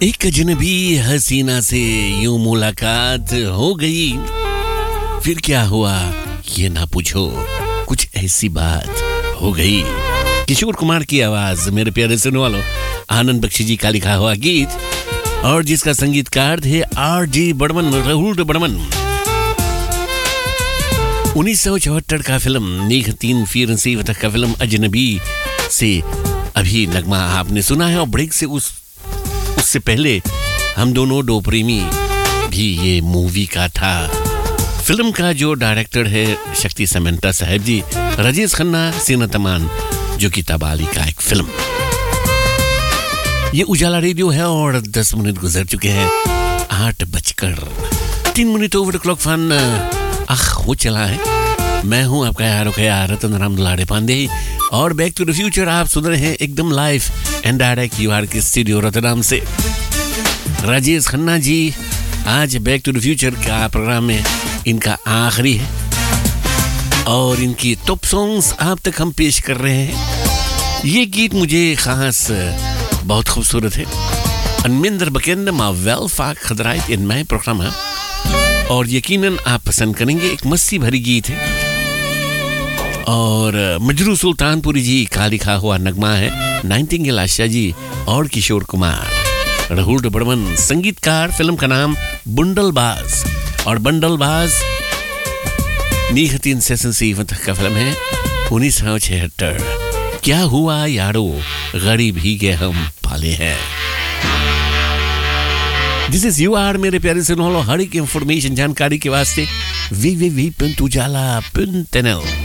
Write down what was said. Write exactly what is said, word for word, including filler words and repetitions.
एक अजनबी हसीना से यूं मुलाकात हो गई, फिर क्या हुआ ये ना पूछो, कुछ ऐसी बात हो गई। किशोर कुमार की आवाज, मेरे प्यारे सुनने वालों, आनंद बख्शी जी का लिखा हुआ गीत और जिसका संगीतकार थे आर जी बर्मन, राहुल बर्मन। उन्नीस सौ चौहत्तर का फिल्म नीख तीन फीर नसीब का फिल्म अजनबी से अभी नगमा आपने सुना है। और ब्रेक से उस उससे पहले हम दोनों दो प्रेमी भी ये मूवी का था। फिल्म का जो डायरेक्टर है शक्ति समंता साहब जी, राजेश खन्ना सीनत अमान, जो कि तबाली का एक फिल्म। ये उजाला रेडियो है और दस मिनट गुजर चुके हैं, आठ बजकर तीन मिनट ओवर क्लॉक फन आह हो चला है। मैं हूं आपका यार यार रतन राम दुलारे पांडे और बैक टू द फ्यूचर आप सुन रहे हैं एकदम लाइव एंड डायरेक्ट यूआर के स्टूडियो रतनाम से। राजेश खन्ना जी आज बैक टू द फ्यूचर का प्रोग्राम में इनका आखिरी है और इनकी टॉप सॉन्ग्स आप तक हम पेश कर रहे हैं। ये गीत मुझे खास बहुत खूबसूरत है। अनमिंदर बकेंद मा वेल फाक खदराइत इन माय प्रोग्राम है और यकीनन आप पसंद करेंगे। एक मस्ती भरी गीत है और मजरू सुल्तानपुरी जी का लिखा हुआ नगमा है। नाइटिंगेल आशा जी और किशोर कुमार, राहुल बर्मन संगीतकार। फिल्म का नाम बुंडलबाज और बंडलबाज नीख तीन सेशन सी का फिल्म है उन्नीस सौ छिहत्तर। क्या हुआ यारो गरीब ही के हम पाले हैं। दिस इज यू आर मेरे प्यारे सुनो हर एक इंफॉर्मेशन जानकारी के वास्ते वी वी वी पिंट उजाला पिंट एन एल।